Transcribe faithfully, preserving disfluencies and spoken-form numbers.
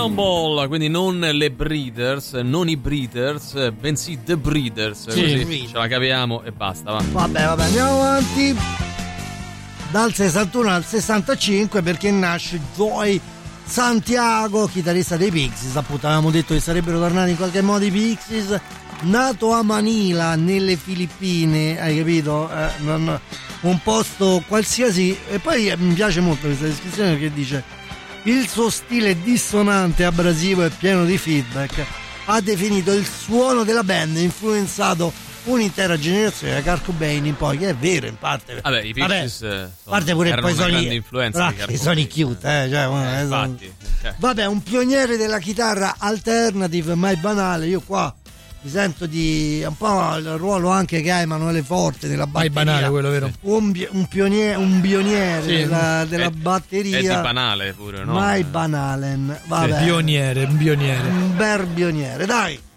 Cannonball, quindi non le Breeders, non i Breeders, bensì The Breeders. Sì. Così ce la capiamo e basta, va. Vabbè, vabbè, andiamo avanti. Dal sessantuno al sessantacinque, perché nasce Joey Santiago, chitarrista dei Pixies. Appunto avevamo detto che sarebbero tornati in qualche modo i Pixies. Nato a Manila, nelle Filippine, hai capito? Eh, non, un posto qualsiasi. E poi eh, mi piace molto questa descrizione, perché dice: il suo stile dissonante, abrasivo e pieno di feedback ha definito il suono della band, influenzato un'intera generazione da Kurt Cobain in poi, che è vero in parte. Vabbè, i Pixies a parte pure erano poi una sono grande influenza di Kurt sono i Cobain. cute, eh, cioè, Eh, eh, infatti, cioè. Vabbè, un pioniere della chitarra alternative, mai banale. Io qua mi sento di un po' il ruolo anche che ha Emanuele Forte nella Mai batteria. banale quello, vero? Un, bi- un pioniere, un pioniere Sì. della, della È- batteria. È di banale pure, no? Mai banalen. Vabbè. Pioniere, un pioniere. Un bel pioniere, dai.